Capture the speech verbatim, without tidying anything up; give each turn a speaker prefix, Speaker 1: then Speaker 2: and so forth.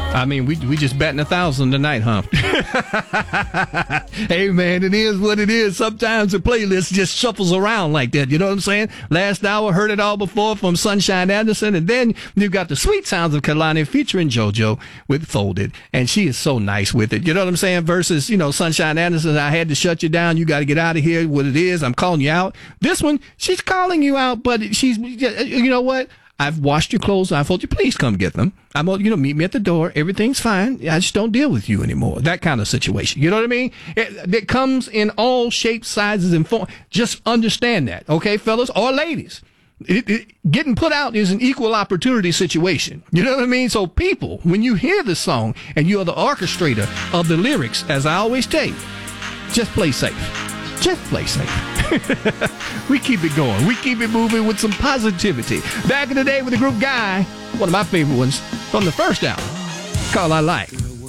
Speaker 1: I mean, we we just batting a thousand tonight, huh? Hey, man, it is what it is. Sometimes the playlist just shuffles around like that. You know what I'm saying? Last hour, heard it all before from Sunshine Anderson. And then you've got the sweet sounds of Kehlani featuring JoJo with Folded. And she is so nice with it. You know what I'm saying? Versus, you know, Sunshine Anderson, I had to shut you down. You got to get out of here. What it is, I'm calling you out. This one, she's calling you out, but she's, you know what? I've washed your clothes. I told you, please come get them. I'm, you know, meet me at the door. Everything's fine. I just don't deal with you anymore. That kind of situation. You know what I mean? It, it comes in all shapes, sizes, and forms. Just understand that, okay, fellas or ladies. It, it, getting put out is an equal opportunity situation. You know what I mean? So people, when you hear this song and you are the orchestrator of the lyrics, as I always tell you, just play safe. Just play safe. We keep it going. We keep it moving with some positivity. Back in the day with the group Guy, one of my favorite ones from the first album, called I Like.